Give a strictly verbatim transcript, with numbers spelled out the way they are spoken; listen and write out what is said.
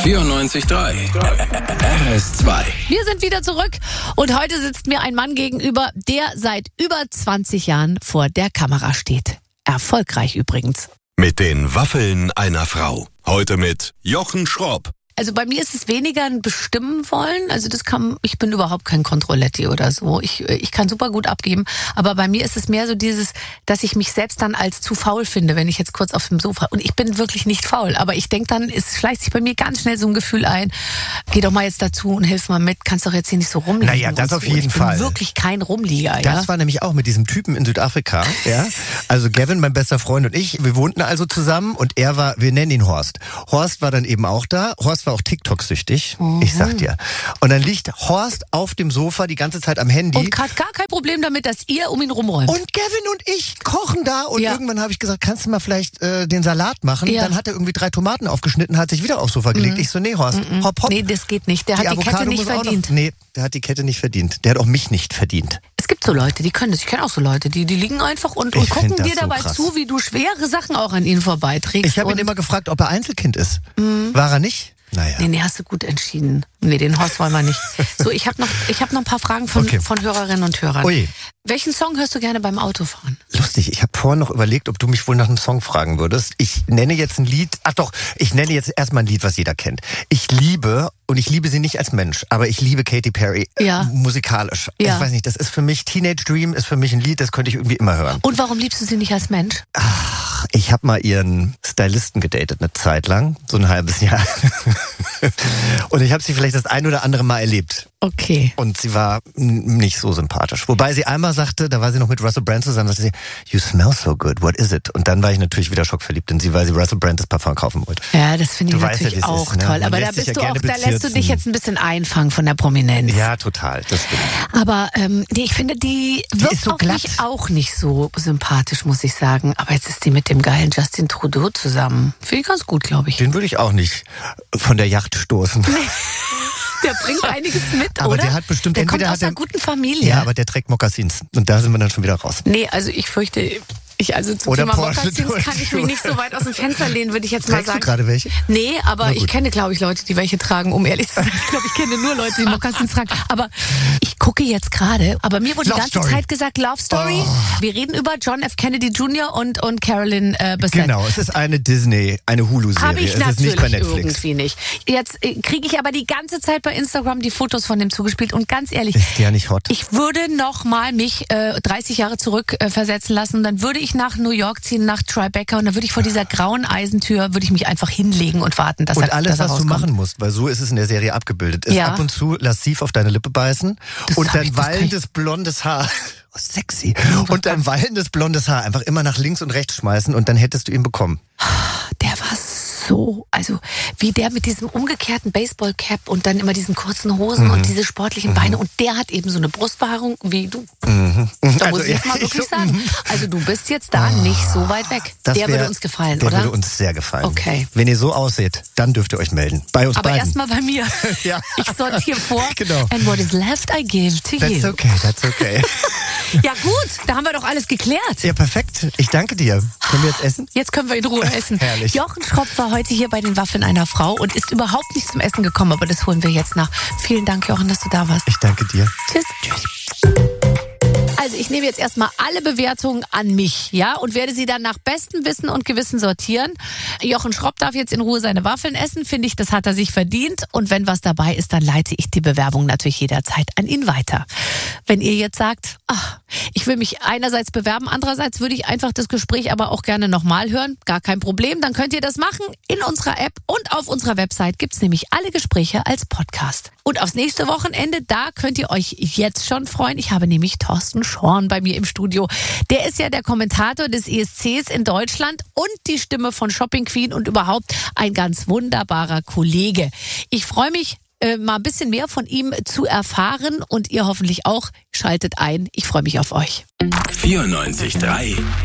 vierundneunzig Komma drei R S zwei. Wir sind wieder zurück und heute sitzt mir ein Mann gegenüber, der seit über zwanzig Jahren vor der Kamera steht. Erfolgreich übrigens. Mit den Waffeln einer Frau. Heute mit Jochen Schropp. Also bei mir ist es weniger ein Bestimmen wollen. Also das kann, ich bin überhaupt kein Controletti oder so. Ich, ich kann super gut abgeben. Aber bei mir ist es mehr so dieses, dass ich mich selbst dann als zu faul finde, wenn ich jetzt kurz auf dem Sofa. Und ich bin wirklich nicht faul. Aber ich denke dann, es schleicht sich bei mir ganz schnell so ein Gefühl ein. Geh doch mal jetzt dazu und hilf mal mit. Kannst doch jetzt hier nicht so rumliegen. Naja, das so. auf jeden ich bin Fall. Wirklich kein Rumlieger. Das ja? war nämlich auch mit diesem Typen in Südafrika. Ja? Also Gavin, mein bester Freund und ich, wir wohnten also zusammen und er war, wir nennen ihn Horst. Horst war dann eben auch da. Horst war auch TikTok-süchtig. Mhm. Ich sag dir. Und dann liegt Horst auf dem Sofa die ganze Zeit am Handy. Und hat gar kein Problem damit, dass ihr um ihn rumräumt. Und Gavin und ich kochen da und Ja. irgendwann habe ich gesagt, kannst du mal vielleicht äh, den Salat machen? Ja. Dann hat er irgendwie drei Tomaten aufgeschnitten, hat sich wieder aufs Sofa gelegt. Ich so, nee Horst, Mhm. hopp, hopp. Nee, das geht nicht. Der hat die Kette Avocado nicht muss auch verdient. Noch, nee, der hat die Kette nicht verdient. Der hat auch mich nicht verdient. Es gibt so Leute, die können das. Ich kenne auch so Leute, die, die liegen einfach und, und Ich gucken find das dir so dabei krass. zu, wie du schwere Sachen auch an ihnen vorbeiträgst. Ich habe ihn Und- immer gefragt, ob er Einzelkind ist. War er nicht? Naja. Nee, nee, hast du gut entschieden. Nee, den Horst wollen wir nicht. So, ich habe noch, ich hab noch ein paar Fragen von, Okay. von Hörerinnen und Hörern. Ui. Welchen Song hörst du gerne beim Autofahren? Lustig, ich habe vorhin noch überlegt, ob du mich wohl nach einem Song fragen würdest. Ich nenne jetzt ein Lied, ach doch, ich nenne jetzt erstmal ein Lied, was jeder kennt. Ich liebe, und ich liebe sie nicht als Mensch, aber ich liebe Katy Perry Ja. musikalisch. Ja. Ich weiß nicht, das ist für mich, Teenage Dream ist für mich ein Lied, das könnte ich irgendwie immer hören. Und warum liebst du sie nicht als Mensch? Ach, ich habe mal ihren Stylisten gedatet, eine Zeit lang, so ein halbes Jahr. Und ich habe sie vielleicht das ein oder andere Mal erlebt. Okay. Und sie war n- nicht so sympathisch. Wobei sie einmal sagte, da war sie noch mit Russell Brand zusammen, sagte sie, you smell so good, what is it? Und dann war ich natürlich wieder schockverliebt in sie, weil sie Russell Brand das Parfum kaufen wollte. Ja, das finde ich Du weißt ja, natürlich wie es auch ist, ne? toll. Man Aber da lässt sich bist ja du auch, gerne da lässt du dich bezirzen. jetzt ein bisschen einfangen von der Prominenz. Ja, total, das stimmt. Aber ähm, nee, ich finde, die wirkt ist so auf glatt. mich auch nicht so sympathisch, muss ich sagen. Aber jetzt ist die mit dem geilen Justin Trudeau zusammen. Finde ich ganz gut, glaube ich. Den würde ich auch nicht von der Yacht stoßen. Der bringt einiges mit, Aber oder? der hat bestimmt der kommt entweder aus hat er- einer guten Familie. Ja, aber der trägt Mokassins. Und da sind wir dann schon wieder raus. Nee, also ich fürchte, ich also zum Oder Thema Porsche Mokassins kann ich mich nicht so weit aus dem Fenster lehnen, würde ich jetzt mal Trägst du sagen. gerade welche? Nee, aber Na ich gut. kenne, glaube ich, Leute, die welche tragen, um ehrlich zu sein. Ich glaube, ich kenne nur Leute, die Mokassins tragen. Aber ich gucke jetzt gerade, aber mir wurde die Love ganze Story. Zeit gesagt, Love Story. Oh. Wir reden über John F. Kennedy Junior und, und Carolyn äh, Bessette. Genau, es ist eine Disney, eine Hulu-Serie. Habe ich es ist natürlich nicht bei Netflix. irgendwie nicht. Jetzt äh, kriege ich aber die ganze Zeit bei Instagram die Fotos von dem zugespielt und ganz ehrlich, Ist der nicht hot? ich würde noch mal mich äh, dreißig Jahre zurück äh, versetzen lassen. Dann würde ich nach New York ziehen, nach Tribeca und dann würde ich vor dieser grauen Eisentür würde ich mich einfach hinlegen und warten, dass Und er, alles, dass er was du rauskommt. machen musst, weil so ist es in der Serie abgebildet, ist Ja. ab und zu lassiv auf deine Lippe beißen Das und hab ich- dann das kann wallendes blondes Haar. Oh, sexy. Und dann wallendes blondes Haar einfach immer nach links und rechts schmeißen und dann hättest du ihn bekommen. Der war so, also wie der mit diesem umgekehrten Baseballcap und dann immer diesen kurzen Hosen Mhm. und diese sportlichen Beine und der hat eben so eine Brustbehaarung wie du. Da muss Also, ich jetzt ja, mal wirklich ich so, sagen. Also du bist jetzt da nicht so weit weg. Das Der wär- würde uns gefallen, der oder? würde uns sehr gefallen. Okay. Wenn ihr so ausseht, dann dürft ihr euch melden. Bei uns Aber beiden. erstmal bei mir. Ja. Ich sortiere vor. Genau. And what is left I give to That's you. okay, that's okay. Ja gut, da haben wir doch alles geklärt. Ja, perfekt. Ich danke dir. Können wir jetzt essen? Jetzt können wir in Ruhe essen. Herrlich. Jochen Schropp war heute hier bei den Waffeln einer Frau und ist überhaupt nicht zum Essen gekommen, aber das holen wir jetzt nach. Vielen Dank, Jochen, dass du da warst. Ich danke dir. Tschüss. Tschüss. Also ich nehme jetzt erstmal alle Bewertungen an mich, ja, und werde sie dann nach bestem Wissen und Gewissen sortieren. Jochen Schropp darf jetzt in Ruhe seine Waffeln essen, finde ich, das hat er sich verdient. Und wenn was dabei ist, dann leite ich die Bewerbung natürlich jederzeit an ihn weiter. Wenn ihr jetzt sagt, ach, ich will mich einerseits bewerben, andererseits würde ich einfach das Gespräch aber auch gerne nochmal hören, gar kein Problem, dann könnt ihr das machen. In unserer App und auf unserer Website gibt's nämlich alle Gespräche als Podcast. Und aufs nächste Wochenende, da könnt ihr euch jetzt schon freuen. Ich habe nämlich Thorsten Schorn bei mir im Studio. Der ist ja der Kommentator des E S Cs in Deutschland und die Stimme von Shopping Queen und überhaupt ein ganz wunderbarer Kollege. Ich freue mich, äh, mal ein bisschen mehr von ihm zu erfahren und ihr hoffentlich auch. Schaltet ein. Ich freue mich auf euch. vierundneunzig Komma drei